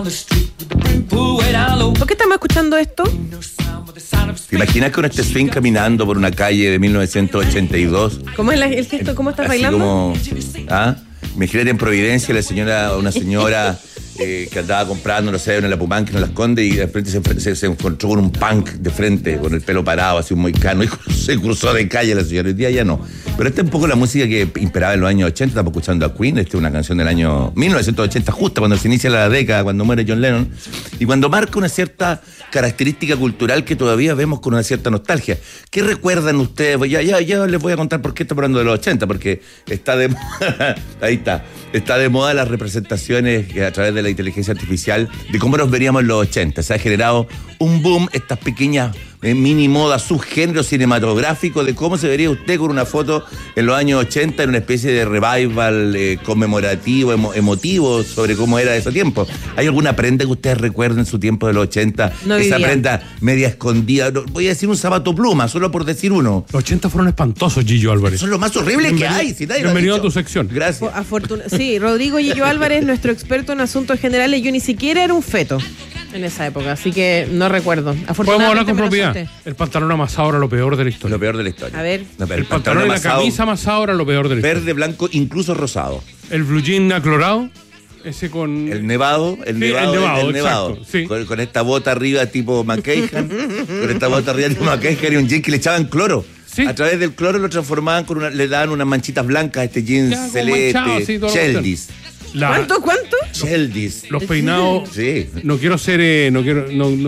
¿Por qué estamos escuchando esto? ¿Te imaginas que uno esté swing caminando por una calle de 1982? ¿Cómo es el gesto? ¿Cómo estás Así bailando? como, imagínate en Providencia una señora que andaba comprando, no sé, en la Pumanque, en Las Condes, y de repente se encontró con un punk de frente, con el pelo parado, así un moicano, y se cruzó de calle la señora. Hoy día ya no. Pero esta es un poco la música que imperaba en los años 80. Estamos escuchando a Queen. Esta es una canción del año 1980, justo cuando se inicia la década, cuando muere John Lennon, y cuando marca una cierta característica cultural que todavía vemos con una cierta nostalgia. ¿Qué recuerdan ustedes? Pues ya les voy a contar por qué estamos hablando de los 80, porque está de moda, ahí está de moda las representaciones a través de la inteligencia artificial de cómo nos veríamos en los 80. Se ha generado un boom, estas pequeñas mini modas, subgénero cinematográfico de cómo se vería usted con una foto en los años 80 en una especie de revival conmemorativo, emotivo sobre cómo era ese tiempo. ¿Hay alguna prenda que ustedes recuerden su tiempo de los 80? No esa vivía. prenda media escondida. Voy a decir un zapato pluma, solo por decir uno. Los 80 fueron espantosos, Gillo Álvarez. Son lo más horrible que hay. Si nadie lo ha Bienvenido a dicho. tu sección. Gracias. Sí, Rodrigo Gillo Álvarez, nuestro experto en asuntos generales. Yo ni siquiera era un feto en esa época, así que no recuerdo. Podemos hablar con me lo propiedad. solté. El pantalón amasado era lo peor de la historia. Lo peor de la historia. A ver. No, pero El pantalón y la amasado, camisa amasado era lo peor de la historia. verde, blanco, incluso rosado. El blue jean aclorado, ese con... El nevado, el nevado, exacto, sí. Con esta bota arriba tipo McCahan, con esta bota arriba tipo McCahan y un jean que le echaban cloro. Sí. A través del cloro lo transformaban le daban unas manchitas blancas a este jeans Ya, como celeste, manchado, sí, todo lo Sheldis. ¿Cuánto? Sheldis. Los peinados... Sí. No quiero ser... no quiero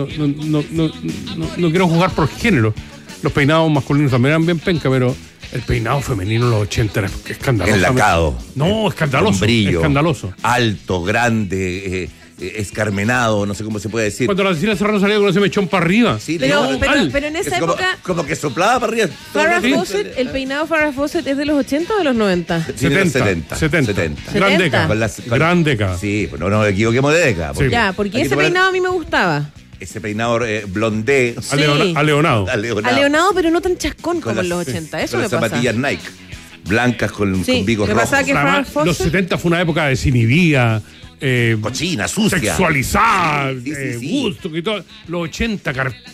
jugar por género. Los peinados masculinos también eran bien penca, pero el peinado femenino en los 80 era escandaloso. Enlacado. No, escandaloso. Con brillo. Escandaloso. Alto, grande, escarmenado, no sé cómo se puede decir. Cuando la Cecilia Serrano salía con ese mechón para arriba. Sí, Pero mal. en esa es como, época, como que soplaba para arriba. Farrah Sí. Fawcett, el peinado Farrah Fawcett es de los 80 o de los 90. Sí, de los 70. 70. 70. Gran década. Gran década. Sí, pero no nos equivoquemos de década. Sí. Ya, porque aquí ese te ponen peinado a mí me gustaba. Ese peinado blondé. Sí. Aleonado. Aleonado, pero no tan chascón como en los 80. Eso con me las pasa. zapatillas Nike. Blancas con vigos me rojos. pasaba que Farrah Además, los Fawcett... 70 fue una época desinhibida. Cochina, sucia. Sexualizada, Sí. gusto y todo. Los 80,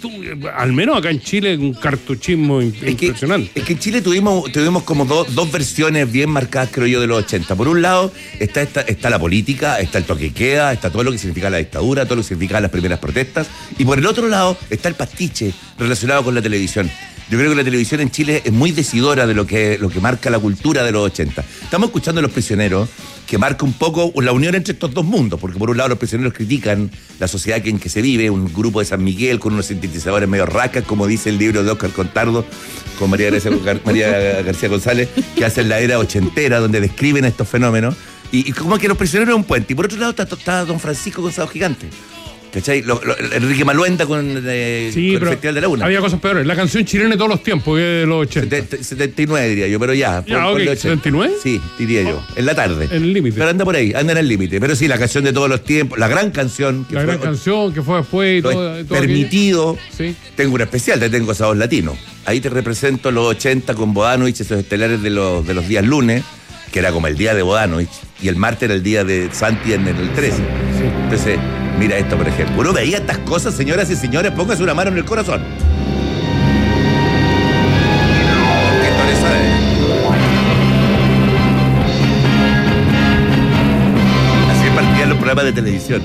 al menos acá en Chile, un cartuchismo impresionante. Es que en Chile tuvimos como dos versiones bien marcadas, creo yo, de los 80. Por un lado, está la política, está el toque de queda, está todo lo que significa la dictadura, todo lo que significa las primeras protestas. Y por el otro lado, está el pastiche relacionado con la televisión. Yo creo que la televisión en Chile es muy decidora de lo que marca la cultura de los 80. Estamos escuchando a Los Prisioneros, que marca un poco la unión entre estos dos mundos, porque por un lado Los Prisioneros critican la sociedad en que se vive, un grupo de San Miguel con unos sintetizadores medio racas, como dice el libro de Óscar Contardo, con María García González, que hacen la era ochentera, donde describen estos fenómenos, y como que Los Prisioneros es un puente. Y por otro lado está Don Francisco Gonzalo Gigante. ¿Cachai? Enrique Maluenda con el Festival de la Una. Había cosas peores. La canción chilena de todos los tiempos, que es de los 80. 79 diría yo, pero ya. Ya, ok, 79. Sí, diría yo. En la tarde. En el límite. Pero anda por ahí, anda en el límite. Pero sí, la canción de todos los tiempos, la gran canción. La gran canción que fue después y todo. Permitido. Sí. Tengo una especial, te tengo Sabor Latino. Ahí te represento los 80 con Bodanovich, esos estelares de los días lunes, que era como el día de Bodanovich, y el martes era el día de Santi en el 13. Sí. Entonces, mira esto, por ejemplo. Uno veía estas cosas, señoras y señores, póngase una mano en el corazón. ¿Qué historia sabe? Así partían los programas de televisión.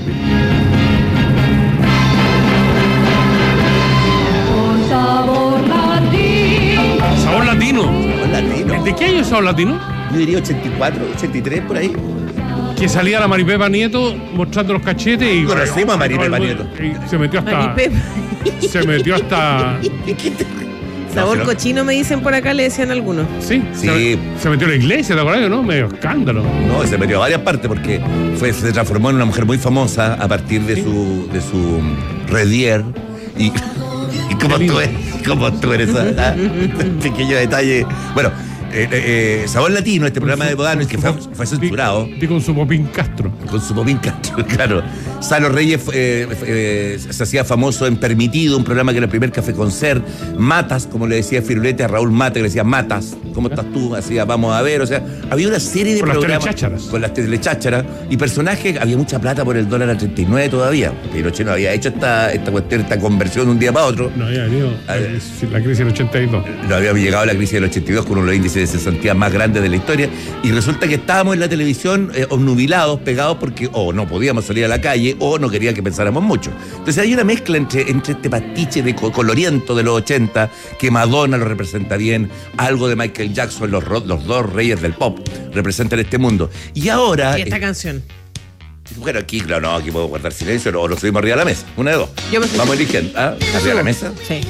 Sabor latino. Sabor Latino. ¿De qué año es Sabor Latino? Yo diría 84, 83, por ahí. Que salía la Maripepa Nieto mostrando los cachetes y... Conocimos a Maripepa Nieto. Y se metió hasta... Maripepa. Se metió hasta... Sabor cochino me dicen por acá, le decían algunos. Sí. Sí. Se metió en la iglesia, ¿te acuerdas? ¿No? Medio escándalo. No, se metió a varias partes porque se transformó en una mujer muy famosa a partir de su redier. Y como tú eres, pequeño detalle. Bueno, Sabor Latino, este programa de Bodanovich que fue censurado. Y con su Popín Castro. Con su Popín Castro, claro. Salo Reyes se hacía famoso en Permitido, un programa que era el primer Café Concert. Matas, como le decía Firulete a Raúl Mata, que le decía Matas, ¿cómo estás tú? Hacía Vamos a ver, o sea, había una serie de programas. Con las telechácharas. Y personajes, había mucha plata por el dólar a 39 todavía. Pinochet no había hecho esta cuestión, esta conversión de un día para otro. No había venido la crisis del 82. No había llegado la crisis del 82 con uno de los índices de cesantía más grandes de la historia. Y resulta que estábamos en la televisión obnubilados, pegados, porque o no podíamos salir a la calle o no querían que pensáramos mucho. Entonces hay una mezcla entre este pastiche de coloriento de los 80, que Madonna lo representa bien, algo de Michael Jackson, los dos reyes del pop representan este mundo. Y ahora... ¿Y esta canción? Bueno, aquí, claro, no, aquí puedo guardar silencio o lo subimos arriba de la mesa. Una de dos. Vamos eligiendo. ¿Ah? ¿Arriba de la mesa? Sí.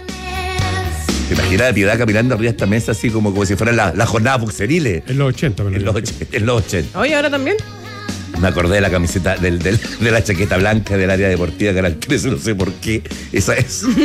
¿Te imaginas a Piedad caminando arriba de esta mesa así como si fuera la jornada fuxeriles? En los 80, En los 80. Oye, ¿ahora también? Me acordé de la camiseta, de la chaqueta blanca del área deportiva de Canal 13, no sé por qué. Esa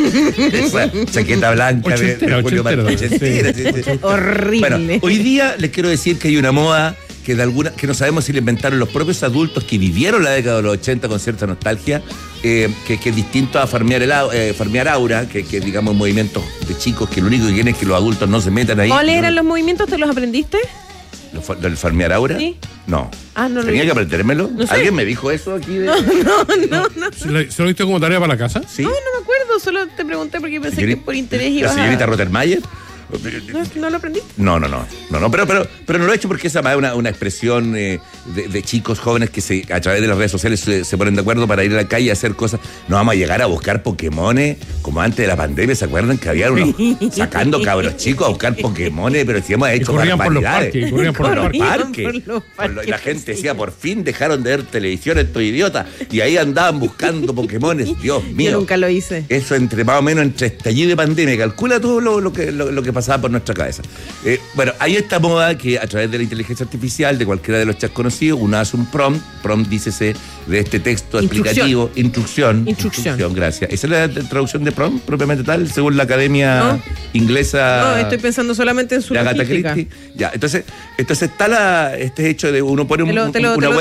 chaqueta blanca de Julio Martínez. Horrible. Bueno, hoy día les quiero decir que hay una moda que no sabemos si la inventaron los propios adultos que vivieron la década de los 80 con cierta nostalgia, que es distinto a farmear aura, que digamos movimientos de chicos que lo único que quieren es que los adultos no se metan ahí. ¿Cuáles eran los movimientos? ¿Te los aprendiste? ¿Del farmear aura? Sí. No. No ¿Tenía que aprendérmelo? No sé. ¿Alguien me dijo eso aquí? No. ¿Se lo diste como tarea para la casa? ¿Sí? No me acuerdo, solo te pregunté porque pensé que por interés ibas ¿La señorita Rottermeier? ¿No lo aprendí? No, pero no lo he hecho porque esa es una expresión de chicos jóvenes que a través de las redes sociales se ponen de acuerdo para ir a la calle a hacer cosas. No vamos a llegar a buscar Pokémones como antes de la pandemia. ¿Se acuerdan que había unos sacando cabros chicos a buscar Pokémones? Pero si hemos hecho barbaridades. Corrían por los parques. La gente decía, por fin dejaron de ver televisión estos idiotas. Y ahí andaban buscando Pokémones. Dios mío. Yo nunca lo hice. Eso más o menos entre estallido y pandemia. Calcula todo lo que pasaba por nuestra cabeza. Bueno, hay esta moda que a través de la inteligencia artificial, de cualquiera de los chats conocidos, uno hace un prompt, dícese de este texto explicativo, instrucción, gracias. Esa es la traducción de prompt, propiamente tal, según la academia inglesa. No, estoy pensando solamente en su logística. Ya, entonces está este hecho de uno pone un buen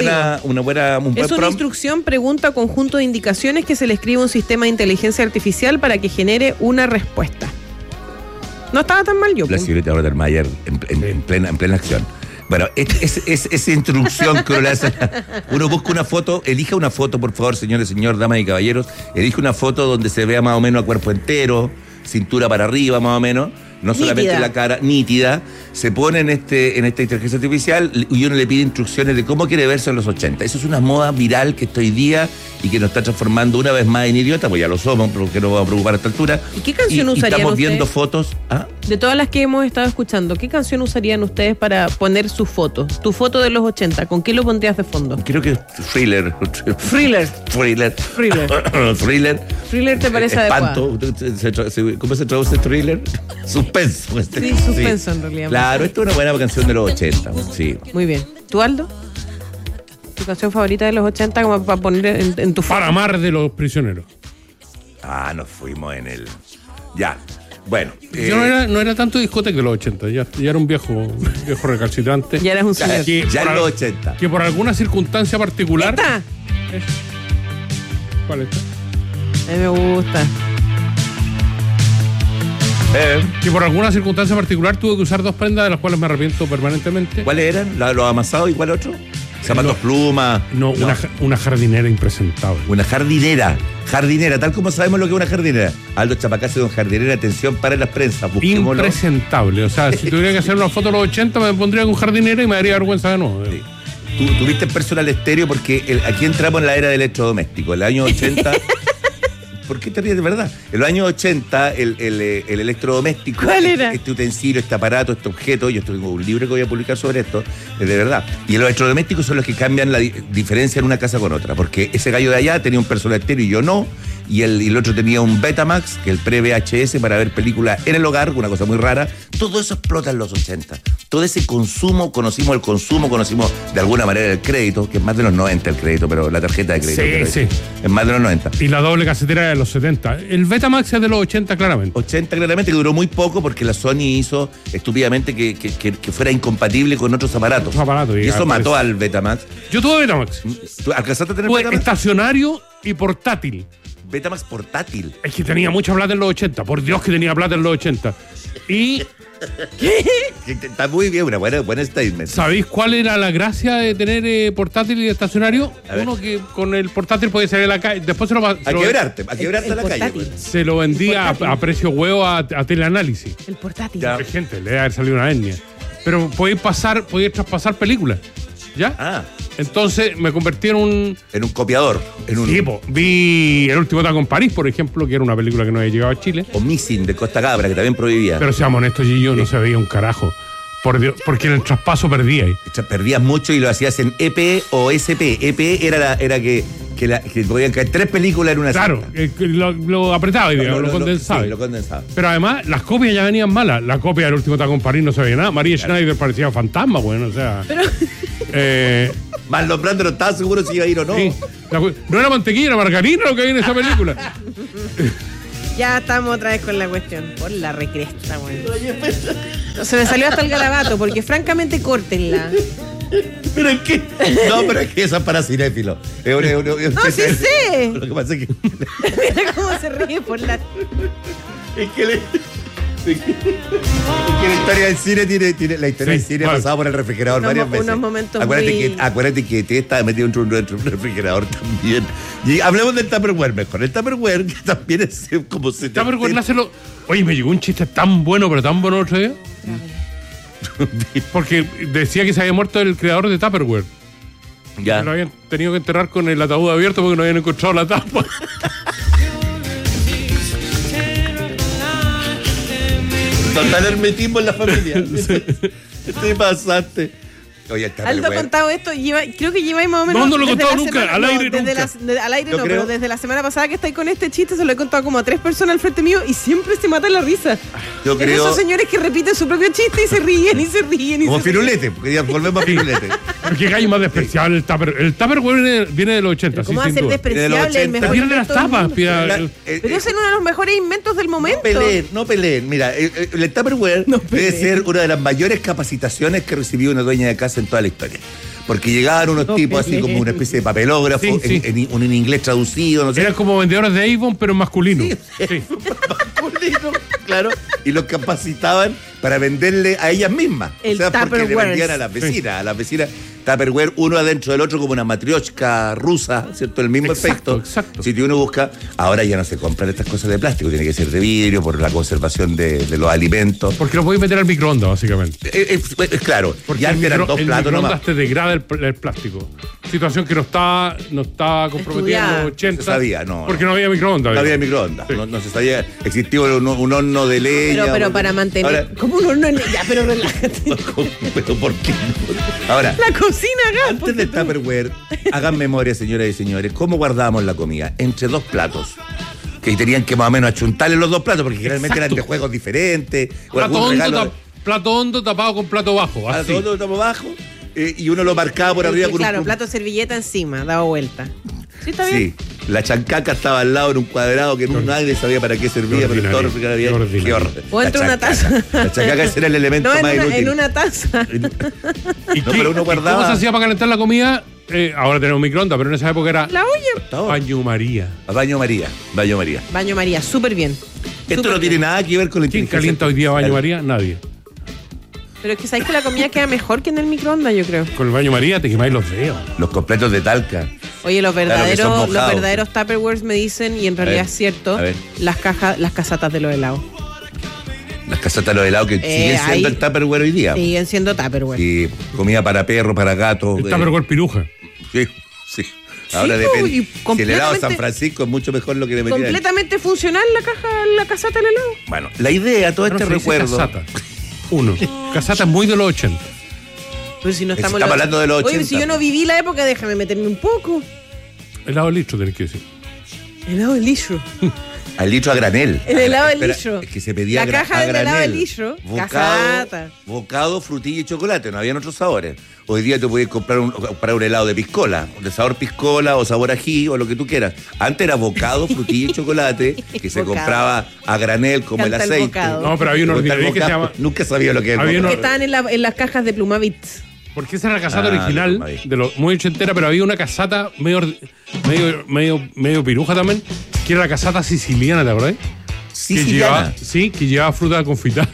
es una prompt. Instrucción, pregunta, conjunto de indicaciones que se le escribe a un sistema de inteligencia artificial para que genere una respuesta. No estaba tan mal yo. La señorita Rottermeier en plena acción. Bueno, esa instrucción que uno le hace. Uno busca una foto, elija una foto, por favor, señores, damas y caballeros. Elige una foto donde se vea más o menos a cuerpo entero, cintura para arriba, más o menos. No solamente la cara, nítida. Se pone en esta inteligencia artificial y uno le pide instrucciones de cómo quiere verse en los 80. Eso es una moda viral que está hoy día y que nos está transformando una vez más en idiota, pues ya lo somos, porque no vamos a preocupar a esta altura. ¿Y qué canción usarían estamos ustedes? Viendo fotos. De todas las que hemos estado escuchando, ¿qué canción usarían ustedes para poner su foto? Tu foto de los 80, ¿con qué lo pondrías de fondo? Creo que es Thriller. Thriller te parece espanto. ¿Cómo se traduce Thriller? Suspenso. Sí, suspenso en realidad. Claro, esto es una buena canción de los 80. Sí. Muy bien. ¿Tú, Aldo? ¿Tu canción favorita de los 80 como para poner en tu foto? Para amar de los prisioneros. Nos fuimos en el... Ya. Bueno. Yo no era tanto discoteca de los 80, ya era un viejo recalcitrante. Ya eras un señor. Ya en los 80. Que por alguna circunstancia particular... ¿Esta? ¿Cuál es esta? A mí me gusta. Que por alguna circunstancia particular tuve que usar dos prendas de las cuales me arrepiento permanentemente. ¿Cuáles eran? ¿Los amasados y cuál otro? ¿Zapatos pluma? No. Una jardinera impresentable. Una jardinera, tal como sabemos lo que es una jardinera. Aldo Chapacase, don jardinera, atención para las prensas. Busquémoslo. Impresentable. O sea, si tuviera que hacer una foto de los 80, me pondría con jardinera y me daría vergüenza de nuevo. Sí. Tú viste Personal Estéreo porque aquí entramos en la era del electrodoméstico. El año 80... ¿Por qué te ríes de verdad? En los años 80, el electrodoméstico, ¿cuál era? Este utensilio, este aparato, este objeto, yo tengo un libro que voy a publicar sobre esto, de verdad. Y los electrodomésticos son los que cambian la diferencia en una casa con otra, porque ese gallo de allá tenía un Personal Estéreo y yo no, y el otro tenía un Betamax, que es el pre-VHS, para ver películas en el hogar, una cosa muy rara. Todo eso explota en los 80. Todo ese consumo, conocimos de alguna manera el crédito, que es más de los 90 el crédito, pero la tarjeta de crédito. Sí. Es más de los 90. Y la doble casetera de los 70. El Betamax es de los 80 claramente. 80 claramente, que duró muy poco porque la Sony hizo estúpidamente que fuera incompatible con otros aparatos. Y eso mató al Betamax. Yo tuve Betamax. ¿Tú alcanzaste a tener Tuve Betamax? estacionario y portátil. Betamax portátil. Es que tenía mucha plata en los 80. Por Dios que tenía plata en los 80. Y... Está muy bien, una buena statement. ¿Sabéis cuál era la gracia de tener portátil y estacionario? Uno que con el portátil podía salir a la calle. Después A quebrarte a la calle. Pues. Se lo vendía a precio huevo a teleanálisis. El portátil. Ya. Gente, le debe haber salido una etnia. Pero podéis traspasar películas. ¿Ya? Ah, Entonces me convertí en un... en un copiador. Sí, vi El último taco en París, por ejemplo, que era una película que no había llegado a Chile. O Missing de Costa Cabra, que también prohibía. Pero seamos honestos, Gillo, no se veía un carajo. Por Dios, porque en el traspaso perdía ahí. Perdías mucho y lo hacías en EP o SP. EP era que podían caer 3 películas en una Claro, cinta. lo apretaba, digamos, lo condensaba. Sí, lo condensaba. Pero además, las copias ya venían malas. La copia del último taco en París no se veía nada. María Schneider parecía fantasma, bueno, o sea... Marlon Brando no estaba seguro si iba a ir o no. Sí, no era mantequilla, era margarina lo que hay en esa película. Ya estamos otra vez con la cuestión. Por la recresta, güey. Se me salió hasta el garabato, porque francamente córtenla. ¿Pero es que? No, pero es que eso es para cinéfilos. No, sí sé. Lo que pasa es que... Mira cómo se ríe por la... Es que la historia del cine tiene la historia del cine ha pasado por el refrigerador varias veces. Unos momentos acuérdate que te estaba metido dentro de un refrigerador también. Y hablemos del Tupperware mejor. El Tupperware, que también es como se... Tupperware nace Oye, me llegó un chiste tan bueno, pero tan bueno el otro día. Porque decía que se había muerto el creador de Tupperware. Ya. Lo habían tenido que enterrar con el ataúd abierto porque no habían encontrado la tapa. Total hermetismo en la familia. Te pasaste. Oye, el Aldo ha contado esto, creo que lleváis más o menos... No lo he desde contado la nunca, semana- al no, aire desde nunca. al aire Yo no, creo- pero desde la semana pasada que estáis con este chiste se lo he contado como a 3 personas al frente mío y siempre se mata la risa. Yo Es creo... esos señores que repiten su propio chiste y se ríen y se ríen y Como se ríen. firulete, porque ya volvemos a firulete. Qué gallo más despreciable el Tupperware. El Tupperware viene de los 80, Pero sí, ¿cómo va a sin ser duda. despreciable el Te mejor Viene de las invento del tapas, mundo? pía. Pero es uno de los mejores inventos del momento. No peleen. Mira, el Tupperware debe ser una de las mayores capacitaciones que recibió una dueña de casa en toda la historia. Porque llegaban unos tipos así como una especie de papelógrafo, Sí. en inglés traducido, no sé. Eran como vendedores de Avon, pero en masculino. Sí. Masculino, claro. Y los capacitaban para venderle a ellas mismas. El o sea, porque le Tupperware. vendían a las vecinas. A las vecinas Tupperware, uno adentro del otro como una matrioshka rusa, ¿cierto? El mismo Exacto, efecto. exacto. Si uno busca, ahora ya no se compran estas cosas de plástico, tiene que ser de vidrio por la conservación de los alimentos. Porque lo podéis meter al microondas, básicamente. Es claro, Porque ya antes eran 2 el platos microondas nomás. te degrada el plástico. Situación que no estaba comprometida en los 80. Se sabía, no. Porque no había microondas. No había digamos. microondas, Sí. no se sabía, existía un horno de leña. Pero para mantener... Ahora, ¿Cómo un horno en ya, pero relájate. pero ¿por qué no? Ahora, La cocina acá. antes del Tupperware, hagan memoria, señoras y señores, ¿cómo guardábamos la comida? Entre 2 platos. Que tenían que más o menos achuntarle los 2 platos, porque generalmente eran de juegos diferentes. O Plato algún hondo, regalo. plato hondo tapado con plato bajo. Así. Todo estamos abajo. Y uno lo marcaba por arriba con Claro, un... plato de servilleta encima, dado vuelta. ¿Sí está bien? Sí, la chancaca estaba al lado en un cuadrado que nadie sabía para qué servía, pero todo ordinario, había... qué ordinario. Qué horror. O entre La una chancaca. taza. La chancaca ese era el elemento No, más inútil. en una taza. ¿Y No, pero uno guardaba- ¿Cómo se hacía para calentar la comida? Ahora tenemos microondas, pero en esa época era La olla. Todo. baño María. Baño María. Baño María, súper bien. Esto Súper no tiene bien. nada que ver con la ¿Quién inteligencia calienta hoy día baño artificial. María? Nadie. Pero es que sabéis que la comida queda mejor que en el microondas, yo creo. Con el baño María te quemáis los dedos. Los completos de Talca. Oye, los Claro, que son verdaderos, mojados. los verdaderos Tupperwares me dicen, y en realidad ver, es cierto, a ver. las casatas de los helados. Las casatas de los helados que siguen siendo ahí- el Tupperware hoy día. Siguen siendo Tupperware. Y comida para perros, para gatos. Está pero con piruja. Sí, sí. Ahora Sí, depende. y Si el helado de completamente- San Francisco es mucho mejor lo que le metían. Completamente funcional la casata del helado. Bueno, la idea, todo este No se dice recuerdo. Casata. Uno. Casata es muy de los 80. Pero si no estamos Estamos hablando de los Oye, 80. si yo no viví la época, déjame meterme un poco. Helado de litro tenés que decir. Helado de litro. Al litro a granel. El helado de Espera, litro. es que se pedía La caja a del helado de granel. litro. Cajata. Bocado, frutilla y chocolate. No habían otros sabores. Hoy día tú podías comprar un helado de piscola, de sabor piscola o sabor ají o lo que tú quieras. Antes era bocado, frutilla y chocolate, que se Bocado. compraba a granel como Canta el el aceite. bocado. No, pero había una Bocado, ordinaria que se llama. Nunca sabía lo que era. Había el una- Que bocado. estaban en las cajas de Plumavit. Porque esa era la casata Ah, original, ahí. de lo muy ochentera, pero había una casata medio piruja también, que era la casata siciliana, ¿te acordás? Siciliana. Que llevaba fruta confitada.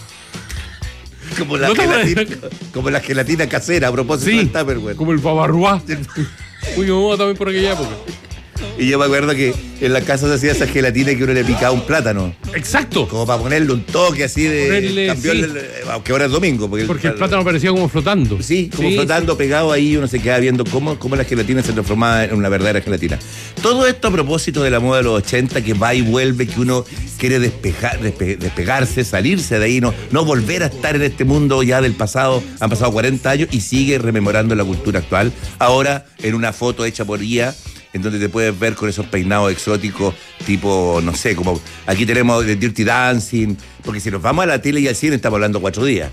Como la, ¿No te gelatina, acuerdas? como la gelatina casera, a propósito Sí, del Tupperware. como el babarruá. Uy, yo también por aquella época. Y yo me acuerdo que en la casa se hacía esa gelatina que uno le picaba un plátano. Exacto. Como para ponerle un toque así de. Ponerle, Aunque ahora es domingo. Porque el plátano parecía como flotando. Sí, como flotando, pegado ahí, uno se queda viendo cómo la gelatina se transformaba en una verdadera gelatina. Todo esto a propósito de la moda de los 80, que va y vuelve, que uno quiere despegarse, salirse de ahí, no volver a estar en este mundo ya del pasado. Han pasado 40 años y sigue rememorando la cultura actual. Ahora, en una foto hecha por IA, en donde te puedes ver con esos peinados exóticos, tipo, no sé, como aquí tenemos de Dirty Dancing, porque si nos vamos a la tele y al cine estamos hablando 4 días.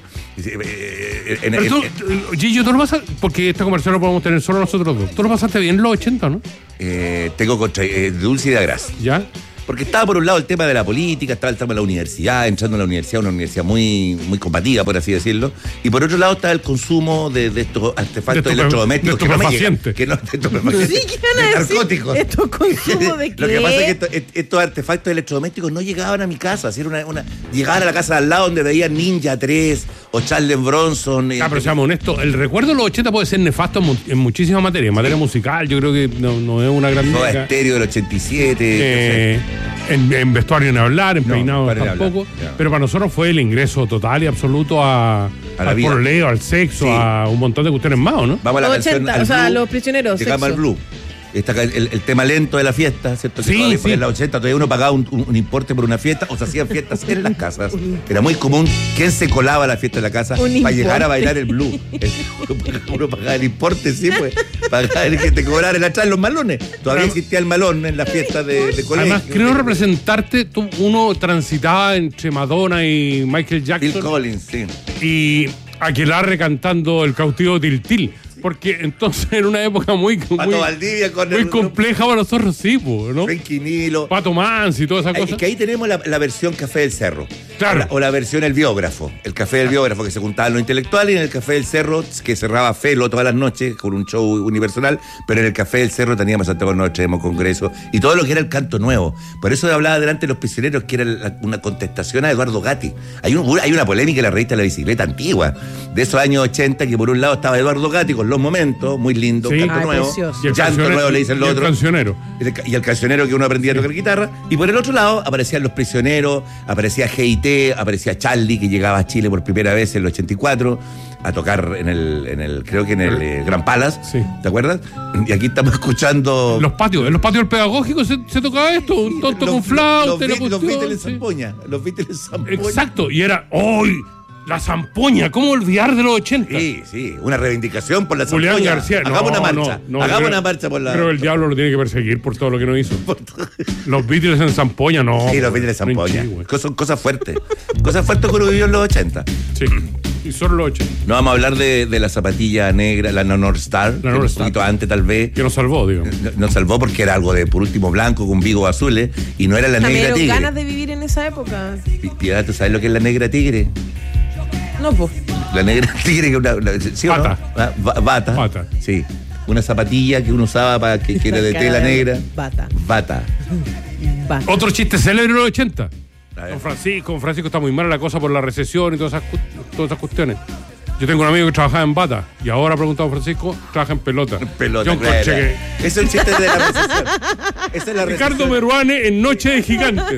Pero tú, Gillo, tú lo pasas, porque esta conversación lo podemos tener solo nosotros dos. Tú lo pasaste bien en los 80, ¿no? Tengo contra Dulce y de Agras. ¿Ya? Porque estaba por un lado el tema de la política, estaba el tema de la universidad, entrando a la universidad, una universidad muy, muy combativa, por así decirlo. Y por otro lado estaba el consumo de estos artefactos electrodomésticos de estupefacientes. que no de estupefacientes, Sí, ¿qué van a de decir? narcóticos. ¿Estos consumos de qué? Lo que pasa es que estos artefactos electrodomésticos no llegaban a mi casa. Así era llegaban a la casa de al lado donde veían Ninja 3 o Charles Bronson. Pero seamos honestos, el recuerdo de los 80 puede ser nefasto en muchísimas materias. En materia musical, yo creo que no es una gran Soda década. Estéreo del 87. En vestuario ni hablar, en No, peinado vestuario ni tampoco. hablar, ya. Pero para nosotros fue el ingreso total y absoluto al la vida. porleo, al sexo, Sí. a un montón de cuestiones más, ¿o no? Vamos a la Los canción 80, al o sea, Blue. los prisioneros, Llegamos sexo. al Blue. Está acá el tema lento de la fiesta, ¿cierto? Que Sí, todavía, sí. En la 80 todavía uno pagaba un importe por una fiesta o se hacían fiestas en las casas. Era muy común. ¿Quién se colaba a la fiesta de la casa Un para llegar importe. a bailar el Blue? Uno pagaba el importe, sí, pues. Pagaba el que te cobrara el atrás los malones. Todavía Claro. existía el malón en la fiesta de colegio. Además, creo representarte, uno transitaba entre Madonna y Michael Bill Jackson Collins, sí. y Aquelarre cantando El cautivo Tiltil. Porque entonces era una época muy Pato Valdivia con muy compleja para nosotros, sí, po, ¿no? Frankie Nilo. Pato Mansi y toda esa Es cosa. que ahí tenemos la versión Café del Cerro. Claro. O la versión El Biógrafo. El Café del Biógrafo, que se juntaban los intelectuales, y en el Café del Cerro, que cerraba Felo todas las noches con un show universal, pero en el Café del Cerro teníamos Santiago Noche, Congreso, y todo lo que era el canto nuevo. Por eso hablaba delante de los prisioneros, que era una contestación a Eduardo Gatti. Hay una polémica en la revista La Bicicleta Antigua, de esos años 80, que por un lado estaba Eduardo Gatti con Los Momentos, muy lindo, Sí. canto Ay, nuevo. precioso. Y el Llanto cancionero- nuevo le dicen los y el otros. cancionero. Y el cancionero que uno aprendía a tocar guitarra. Y por el otro lado aparecían Los Prisioneros, aparecía GIT, aparecía Charlie, que llegaba a Chile por primera vez en el 84 a tocar en el creo que en el Gran Palace. Sí. ¿Te acuerdas? Y aquí estamos escuchando En los patios del pedagógico se tocaba esto, un tonto con flauta y la los cuestión, Beatles en sí. Zampoña. Los Beatles en Zampoña. Exacto, y era ¡hoy! La zampoña, ¿cómo olvidar de los 80? Sí, sí, una reivindicación por la Julián Zampoña. García. Hagamos una marcha. Hagamos creo- una marcha por la. Creo que el diablo lo tiene que perseguir por todo lo que no hizo. Los Beatles en Zampoña, no. Sí, los Beatles en no Zampoña. hinchí, Son cosas fuertes. Cosas fuertes que uno vivió en los 80. Sí, y solo los 80. No vamos a hablar de la zapatilla negra, la North Star, que North un Star. poquito antes tal vez. Que nos salvó, digo. Nos salvó porque era algo de por último blanco con vigos azules y no era la También negra dieron tigre. ganas de vivir en esa época. Piedad, ¿tú sabes lo que es la negra tigre? No, pues. La negra tigre que ¿sí o no? Bata. Ah, bata. Bata. Sí. Una zapatilla que uno usaba para que era de tela negra. Bata. Bata. Bata. Otro chiste célebre de los 80. A ver. Con Francisco está muy mala la cosa por la recesión y todas esas cuestiones. Yo tengo un amigo que trabajaba en bata y ahora, preguntado Francisco, trabaja en pelota. Pelota, Yo encontré claro. que Ese es un chiste de la recesión. Esa es la Ricardo recesión. Meruane en Noche de Gigantes.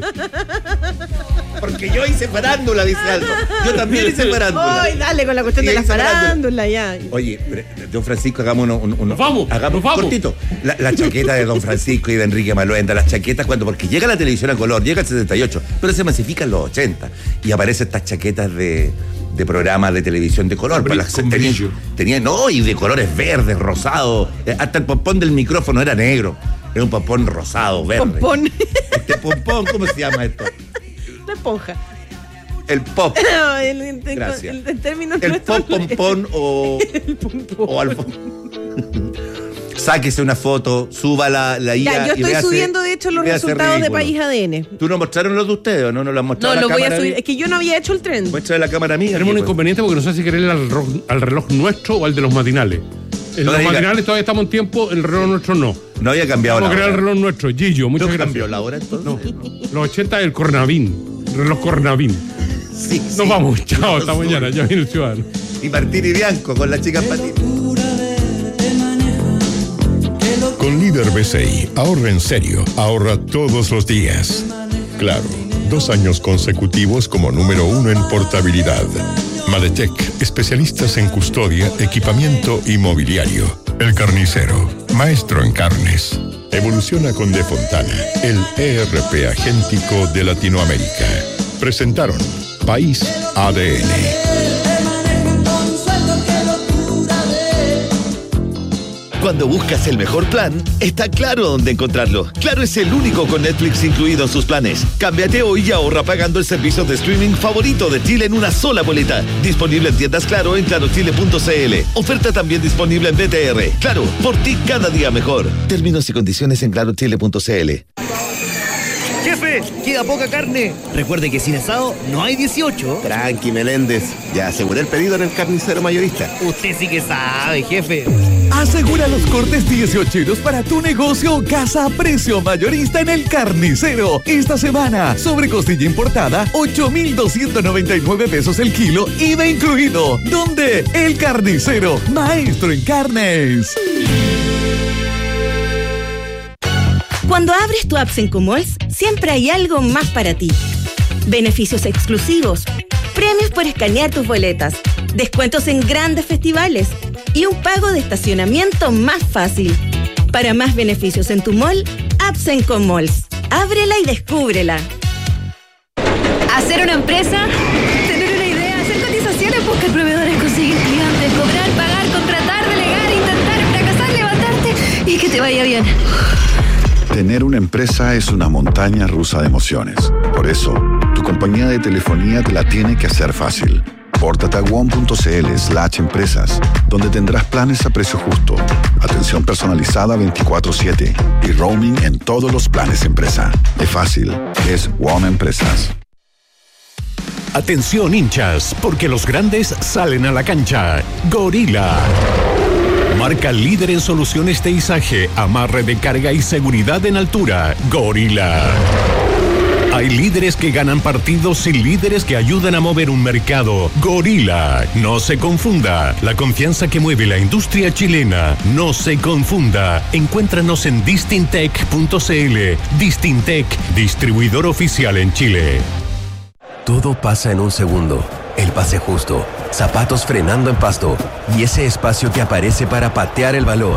Porque yo hice farándula, dice Aldo. Yo también hice farándula. Ay, dale con la cuestión Y de la ahí se farándula. farándula ya. Oye, don Francisco, hagamos uno. Nos vamos, hagamos nos vamos. cortito. La chaqueta de don Francisco y de Enrique Maluenda, las chaquetas porque llega la televisión a color, llega el 78, pero se masifican los 80 y aparecen estas chaquetas de programas de televisión de color. Con brillo. Tenían, no, y de colores verdes, rosados, hasta el pompón del micrófono era negro. Es un pompón rosado, verde. Pompón. Este pompón, ¿cómo se llama esto? La esponja. El pop. No, Gracias. el término El nuestro- pop pompón o... El pompón. o algo. Sáquese una foto, suba la IA. Ya, yo y estoy véase- subiendo de hecho los véase resultados de ridículo. País ADN. ¿Tú no mostraron los de ustedes o no? ¿No lo han mostrado No, a la lo voy a cámara subir. mía? Es que yo no había hecho el tren. Muestra la cámara mía. Tenemos un pues. inconveniente porque no sé si querer al reloj nuestro o al de los matinales. En No los diga- matinales todavía estamos en tiempo, el reloj nuestro no. No había cambiado Vamos a la crear el hora. reloj nuestro, Gillo, muchas ¿No gracias. cambió la hora entonces? Los 80 del Cornavín, reloj Cornavín. Sí, Nos sí. vamos, chao, hasta mañana, ya viene el ciudadano. Y Martín y Bianco con la chica patita. Con Líder B6, ahorra en serio, ahorra todos los días. Claro, 2 años consecutivos como número 1 en portabilidad. Maletec, especialistas en custodia, equipamiento y mobiliario. El Carnicero, maestro en carnes. Evoluciona con De Fontana, el ERP agéntico de Latinoamérica. Presentaron País ADN. Cuando buscas el mejor plan, está Claro dónde encontrarlo. Claro es el único con Netflix incluido en sus planes. Cámbiate hoy y ahorra pagando el servicio de streaming favorito de Chile en una sola boleta. Disponible en tiendas Claro en clarochile.cl. Oferta también disponible en BTR. Claro, por ti cada día mejor. Términos y condiciones en clarochile.cl. Jefe, queda poca carne. Recuerde que sin asado no hay 18. Tranqui, Meléndez. Ya aseguré el pedido en el carnicero mayorista. Usted sí que sabe, jefe. Asegura los cortes 18 para tu negocio o casa a precio mayorista en El Carnicero. Esta semana, sobre costilla importada, 8,299 pesos el kilo, IVA incluido. ¿Dónde? El Carnicero, maestro en carnes. Cuando abres tu app Sencomalls, siempre hay algo más para ti. Beneficios exclusivos, premios por escanear tus boletas, descuentos en grandes festivales y un pago de estacionamiento más fácil. Para más beneficios en tu mall, app Sencomalls. Ábrela y descúbrela. Hacer una empresa, tener una idea, hacer cotizaciones, buscar proveedores, conseguir clientes, cobrar, pagar, contratar, delegar, intentar, fracasar, levantarte y que te vaya bien. Tener una empresa es una montaña rusa de emociones. Por eso, tu compañía de telefonía te la tiene que hacer fácil. Pórtate a one.cl/empresas, donde tendrás planes a precio justo, atención personalizada 24/7 y roaming en todos los planes empresa. Es fácil, es One Empresas. Atención hinchas, porque los grandes salen a la cancha. Gorila. Marca líder en soluciones de izaje, amarre de carga y seguridad en altura. Gorila. Hay líderes que ganan partidos y líderes que ayudan a mover un mercado. Gorila. No se confunda. La confianza que mueve la industria chilena. No se confunda. Encuéntranos en distintec.cl. Distintec, distribuidor oficial en Chile. Todo pasa en un segundo. El pase justo, zapatos frenando en pasto y ese espacio que aparece para patear el balón.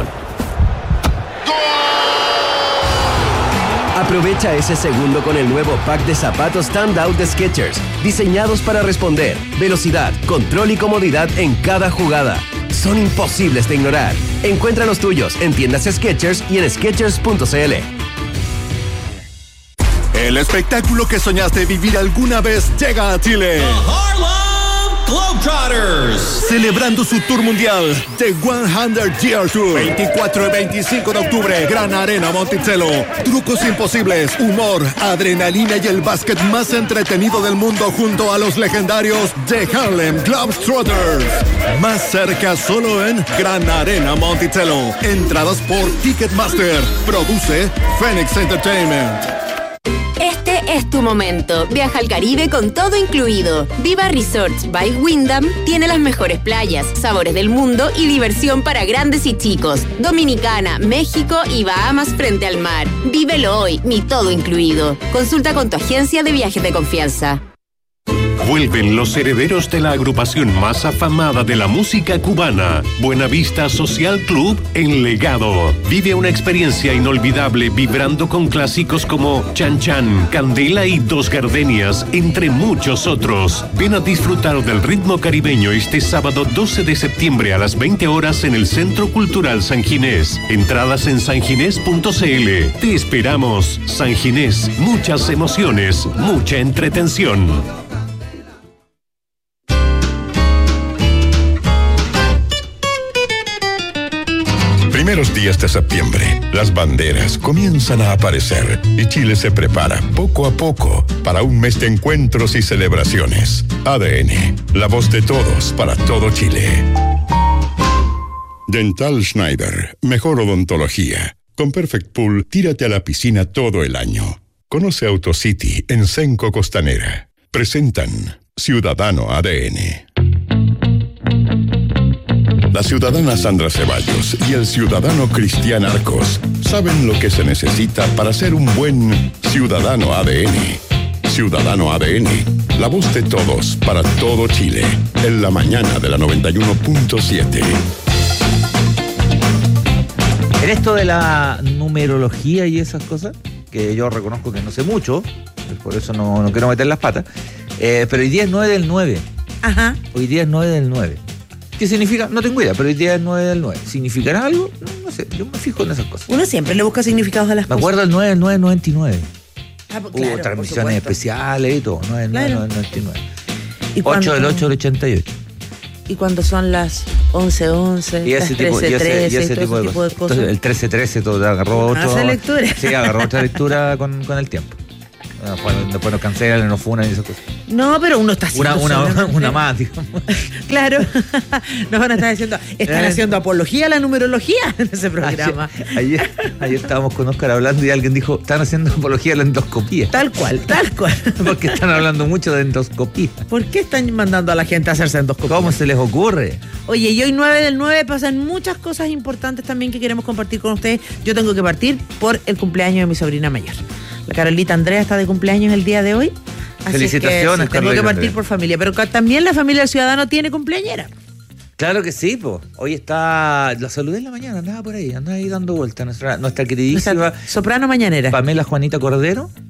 Aprovecha ese segundo con el nuevo pack de zapatos Standout de Skechers, diseñados para responder, velocidad, control y comodidad en cada jugada. Son imposibles de ignorar. Encuentra los tuyos en tiendas Skechers y en Skechers.cl. El espectáculo que soñaste vivir alguna vez llega a Chile. Globetrotters, celebrando su tour mundial The 100 Year Tour, 24 y 25 de octubre, Gran Arena Monticello. Trucos imposibles, humor, adrenalina y el básquet más entretenido del mundo junto a los legendarios The Harlem Globetrotters. Más cerca solo en Gran Arena Monticello. Entradas por Ticketmaster. Produce Phoenix Entertainment. Este es tu momento. Viaja al Caribe con todo incluido. Viva Resorts by Wyndham tiene las mejores playas, sabores del mundo y diversión para grandes y chicos. Dominicana, México y Bahamas frente al mar. Vívelo hoy, mi todo incluido. Consulta con tu agencia de viajes de confianza. Vuelven los herederos de la agrupación más afamada de la música cubana, Buenavista Social Club en Legado. Vive una experiencia inolvidable vibrando con clásicos como Chan Chan, Candela y Dos Gardenias, entre muchos otros. Ven a disfrutar del ritmo caribeño este sábado 12 de septiembre a las 20 horas en el Centro Cultural San Ginés. Entradas en sanginés.cl. Te esperamos. San Ginés, muchas emociones, mucha entretención. Primeros días de septiembre, las banderas comienzan a aparecer y Chile se prepara poco a poco para un mes de encuentros y celebraciones. ADN, la voz de todos para todo Chile. Dental Schneider, mejor odontología. Con Perfect Pool, tírate a la piscina todo el año. Conoce AutoCity en Senco Costanera. Presentan Ciudadano ADN. La ciudadana Sandra Ceballos y el ciudadano Cristian Arcos saben lo que se necesita para ser un buen ciudadano ADN. Ciudadano ADN, la voz de todos para todo Chile. En la mañana de la 91.7. En esto de la numerología y esas cosas, que yo reconozco que no sé mucho, por eso no quiero meter las patas, pero hoy día es 9 del 9. Ajá. Hoy día es 9 del 9. ¿Qué significa? No tengo idea, pero hoy día es 9 del 9. ¿Significará algo? No sé, yo me fijo en esas cosas. Uno siempre le busca significados a las cosas. Me acuerdo del 9 del 999. Claro, Hubo transmisiones especiales y todo. 9 del 999. 8 del 8 del 88. Y cuando son las 11:11, y ese las tipo, 13:13, y ese tipo de cosas. Entonces, el 13:13 todo agarró otro. Hace lectura. Sí, agarró otra lectura con el tiempo. Después nos cancelan, nos funan y esas cosas. No, pero uno está haciendo una más, digamos. Claro. Nos van a estar diciendo, están haciendo apología a la numerología en ese programa. Ayer estábamos con Óscar hablando y alguien dijo, están haciendo apología a la endoscopía. Tal cual. Porque están hablando mucho de endoscopía. ¿Por qué están mandando a la gente a hacerse endoscopía? ¿Cómo se les ocurre? Oye, y hoy 9 del 9 pasan muchas cosas importantes también que queremos compartir con ustedes. Yo tengo que partir por el cumpleaños de mi sobrina mayor. La Carolita Andrea está de cumpleaños el día de hoy. Así felicitaciones, que sí, tengo que partir por familia. Pero también la familia del Ciudadano tiene cumpleañera. Claro que sí, po. Hoy está. La saludé en la mañana, andaba por ahí, andaba ahí dando vueltas. Nuestra queridísima soprano mañanera. Pamela Juanita Cordero.